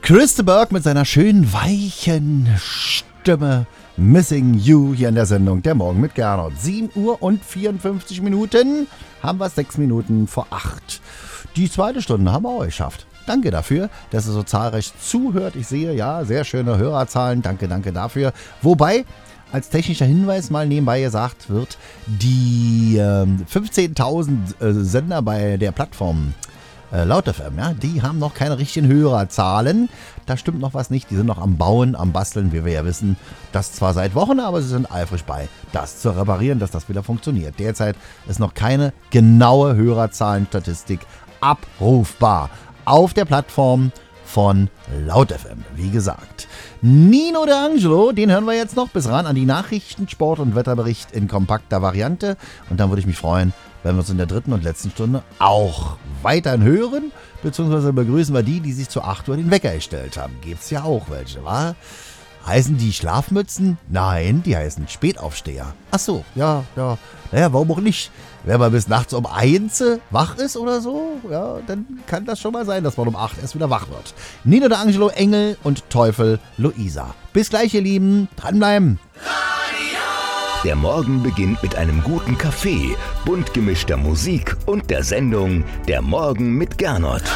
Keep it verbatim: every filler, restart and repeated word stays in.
Chris de Burgh mit seiner schönen, weichen Stimme. Missing You hier in der Sendung Der Morgen mit Gernot. sieben Uhr und vierundfünfzig Minuten haben wir sechs Minuten vor acht. Die zweite Stunde haben wir auch geschafft. Danke dafür, dass ihr so zahlreich zuhört. Ich sehe, ja, sehr schöne Hörerzahlen. Danke, danke dafür. Wobei, als technischer Hinweis mal nebenbei gesagt wird, die äh, fünfzehntausend äh, Sender bei der Plattform äh, Laut F M, ja, die haben noch keine richtigen Hörerzahlen. Da stimmt noch was nicht. Die sind noch am Bauen, am Basteln, wie wir ja wissen. Das zwar seit Wochen, aber sie sind eifrig bei, das zu reparieren, dass das wieder funktioniert. Derzeit ist noch keine genaue Hörerzahlenstatistik abrufbar auf der Plattform von Laut F M, wie gesagt. Nino D'Angelo, den hören wir jetzt noch bis ran an die Nachrichten, Sport- und Wetterbericht in kompakter Variante. Und dann würde ich mich freuen, wenn wir uns in der dritten und letzten Stunde auch weiterhin hören, beziehungsweise begrüßen wir die, die sich zu acht Uhr den Wecker gestellt haben. Gibt's ja auch welche, wa? Heißen die Schlafmützen? Nein, die heißen Spätaufsteher. Ach so, ja, ja. Naja, warum auch nicht? Wenn man bis nachts um eins wach ist oder so, ja, dann kann das schon mal sein, dass man um acht erst wieder wach wird. Nino D'Angelo, Engel und Teufel Luisa. Bis gleich, ihr Lieben. Dranbleiben. Der Morgen beginnt mit einem guten Kaffee, bunt gemischter Musik und der Sendung Der Morgen mit Gernot.